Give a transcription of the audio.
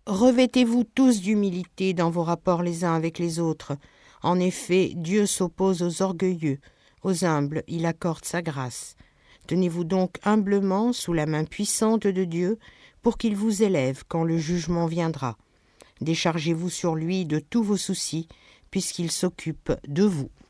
Revêtez-vous tous d'humilité dans vos rapports les uns avec les autres. En effet, Dieu s'oppose aux orgueilleux, aux humbles il accorde sa grâce. Tenez-vous donc humblement sous la main puissante de Dieu pour qu'il vous élève quand le jugement viendra. Déchargez-vous sur lui de tous vos soucis, puisqu'il s'occupe de vous.